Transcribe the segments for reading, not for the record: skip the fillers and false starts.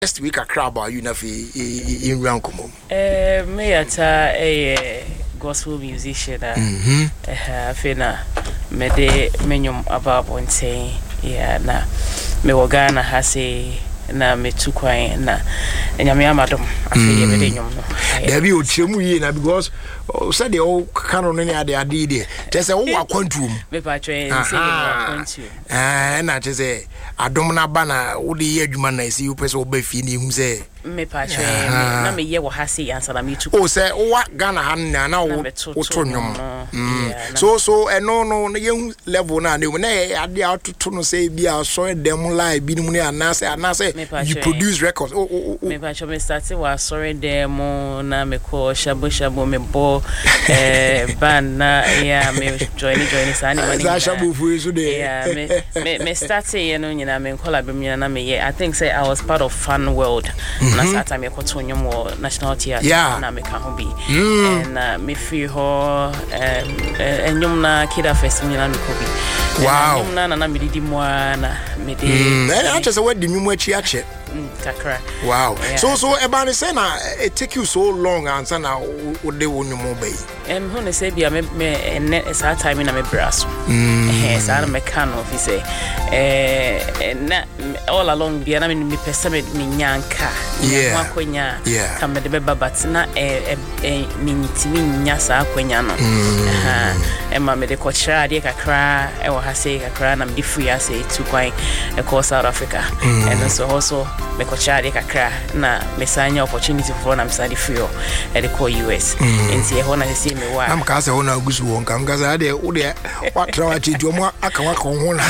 next week a crowd about you in Rankomo. Me at a gospel musician. Fina me de menum about one saying, yeah, na me wagana has a na me too quiet na and yamia madam. I feel there be Chimu because said the old canon any other did. Just a old quantum. Me patrol and I just say, I don't know banner, all the year you man, I see you press over feeding him say. Me patrol, na me ye wa hasi answer me too. Oh, say, what Ghana hand now, Otonium. So, and no, the young level now, they when I had the out to say, be our soil demo live, be and I say, you produce records. Me patrol, me started was sorry demo, na me call shabu me bo, band na, yeah, me join Sunny. Yeah, me started, you know, me call me, I think say I was part of Fun World. Last time I continue more national theatre. Yeah, na me can be. And me free her and yumna kida fest me na me kobi. Wow. Yumna na me di mo na me di. I just said the new chiache. Kakra. Wow. Yeah. So ebani say na it take you so long answer na wo de wo nyumo bay. Who ne say bia me is our time na me braso. Sa na me can of say na all along bia na me pese me nyanka. Yeah. Akwenya. Kam de beba but na me nitimi nya sa akwenya no. Emma me de kochra de kakra e wo ha say kakra na me di free say to kwan e call South Africa. And so also me kochra de kakra na me sanya opportunity for na me sadi free e de call US. Enti e ho na say me wa am ka say ho na gusu won kam ka say de wo de wa trawa chi do mo aka wa ko ho na.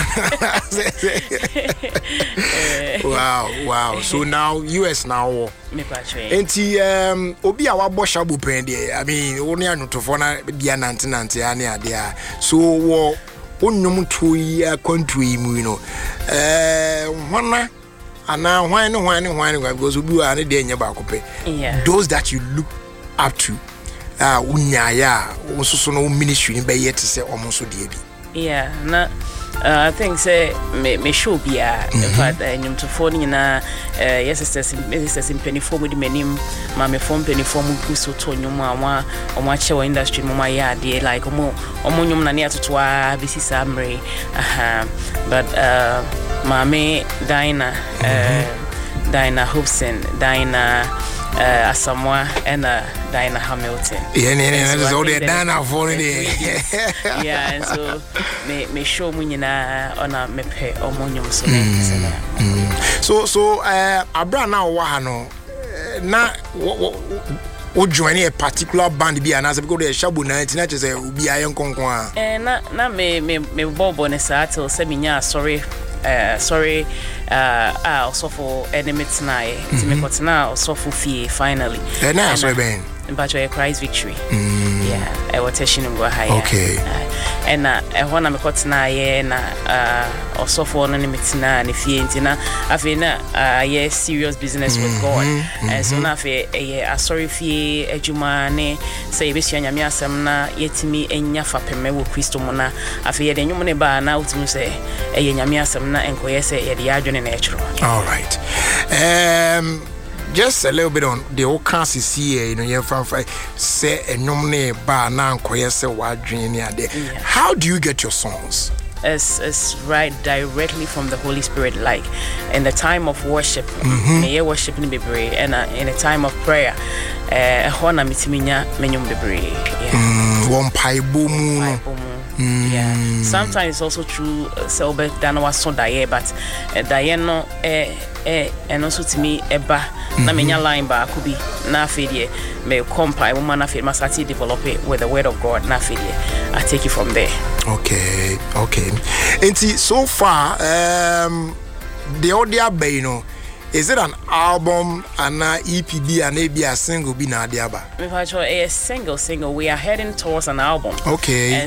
Wow. So now US now me patrol. Enti obi a wa bo shabu pen de I mean woni anotofo na bia nante ane ade a so wo onnum to yi akwantu yi mu no hwana ana hwan because obi a ne de nya ba kope. Those that you look up to unyaya so no ministry ni be yet say omonso de bi. Yeah, na I think say me show bia in fact nyum to phone nyina yes sisters in penifo with menim ma me phone penifo mu kuso to nyum anwa omo ache industry mo ya de like omo nyum na ne atoto a bisisa amre but mame Dinah Hobson Asamoah and Dinah Hamilton. Yeah, all the Dinah for it. Yeah, and so me show me na ona me pe omonyum so abra na wa no na wo join a particular band bi anase because the shabu 19 na say obi ayen konkon a na me bobo ne sa till se minya sorry also for enemy tonight to me got now also for fee finally na so ben but your Christ victory yeah I was testing go higher okay and when I'm got na ye na also for enemy tonight ne fee ntina afi na yeah serious business with God and so na afi sorry fee adwuma ne say be sua nyame asem na yetimi enya fapeme wo Kristo mo na afi ye de nwum ne ba na utimi say nyame asem na enkoye say ye de adwene na echro. All right. Just a little bit on the whole classes here, you know, you're from say a nomine bar now, say what dream. How do you get your songs? It's right directly from the Holy Spirit, like in the time of worship, may you worship in Bibri, and in the time of prayer, Hona mitiminya menyum Bibri. One pie boom. Yeah. Sometimes it's also true. Selbe dana so daye, but daye no and also to me eba na menya line ba kubi na fedie me compile woman na fed masati develop it with the word of God na fedie. I take it from there. Okay. And see, so far the audio bay, you know, is it an album and EPB and maybe a single be na diaba? A single we are heading towards an album. Okay.